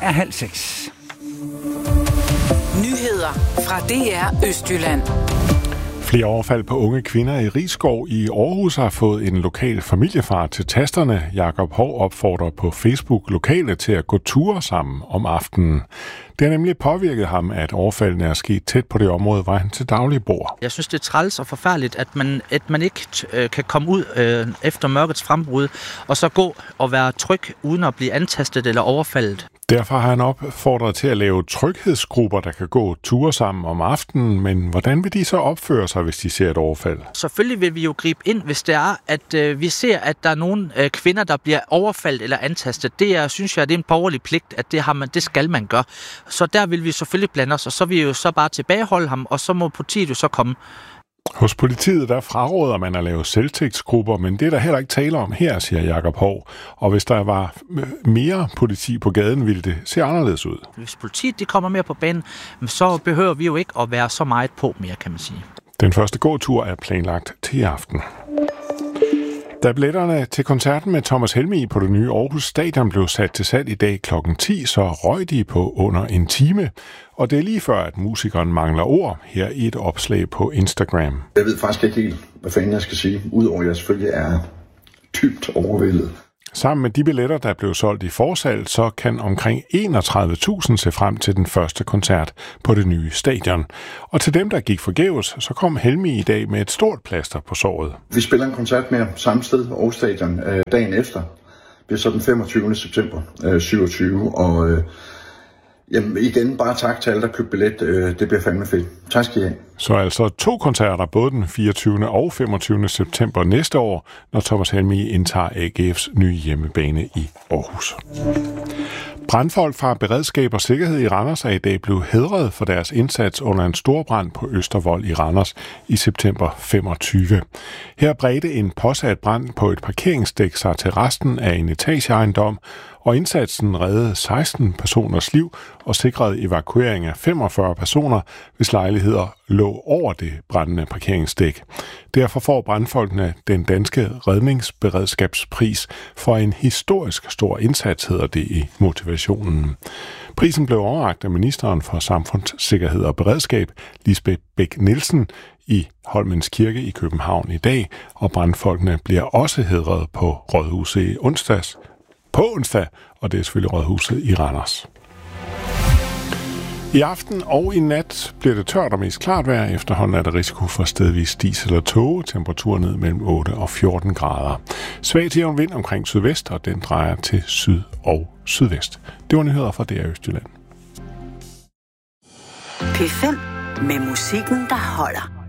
er 5:30. Nyheder fra DR Østjylland. Flere overfald på unge kvinder i Risskov i Aarhus har fået en lokal familiefar til tasterne. Jakob Hov opfordrer på Facebook lokale til at gå ture sammen om aftenen. Det har nemlig påvirket ham, at overfaldene er sket tæt på det område, hvor han til daglig bor. Jeg synes, det er træls og forfærdeligt, at man ikke kan komme ud efter mørkets frembrud, og så gå og være tryg, uden at blive antastet eller overfaldet. Derfor har han opfordret til at lave tryghedsgrupper, der kan gå ture sammen om aftenen, men hvordan vil de så opføre sig, hvis de ser et overfald? Selvfølgelig vil vi jo gribe ind, hvis det er, at vi ser, at der er nogle kvinder, der bliver overfaldet eller antastet. Det synes jeg, det er en borgerlig pligt, at det skal man gøre. Så der vil vi selvfølgelig blande os, og så vil vi jo så bare tilbageholde ham, og så må politiet jo så komme. Hos politiet der fraråder man at lave selvtægtsgrupper, men det er der heller ikke tale om her, siger Jakob Hov. Og hvis der var mere politi på gaden, ville det se anderledes ud. Hvis politiet de kommer mere på banen, så behøver vi jo ikke at være så meget på mere, kan man sige. Den første gåtur er planlagt til i aften. Da billetterne til koncerten med Thomas Helmig på det nye Aarhus Stadion blev sat til salg i dag kl. 10, så røg de på under en time. Og det er lige før, at musikeren mangler ord her i et opslag på Instagram. Jeg ved faktisk ikke helt, hvad fanden jeg skal sige, udover at jeg selvfølgelig er dybt overvældet. Sammen med de billetter, der blev solgt i forsalg, så kan omkring 31.000 se frem til den første koncert på det nye stadion. Og til dem, der gik forgæves, så kom Helmig i dag med et stort plaster på såret. Vi spiller en koncert mere samme sted, Aarhus Stadion, dagen efter. Det er så den 25. september 27. Og jamen, igen, bare tak til alle, der købte billet. Det bliver fandme fedt. Tak skal I have. Så altså 2 koncerter, både den 24. og 25. september næste år, når Thomas Helmig indtager AGF's nye hjemmebane i Aarhus. Brandfolk fra Beredskab og Sikkerhed i Randers er i dag blevet hædret for deres indsats under en stor brand på Østervold i Randers i september 25. Her bredte en påsat brand på et parkeringsdæk sig til resten af en etageejendom, og indsatsen reddede 16 personers liv og sikrede evakuering af 45 personer, hvis lejligheder lå over det brændende parkeringsdæk. Derfor får brandfolkene den danske redningsberedskabspris for en historisk stor indsats, hedder det i motivationen. Prisen blev overrakt af ministeren for Samfundssikkerhed og Beredskab, Lisbeth Bech-Nielsen, i Holmens Kirke i København i dag, og brandfolkene bliver også hædret på Rådhuset på onsdag, og det er selvfølgelig Rådhuset i Randers. I aften og i nat bliver det tørt og mest klart vejr. Efterhånden er der risiko for stedvis dis eller tåge. Temperatur ned mellem 8 og 14 grader. Svag til jævn vind omkring sydvest, og den drejer til syd og sydvest. Det var nyheder fra DR Østjylland. P5 med musikken, der holder.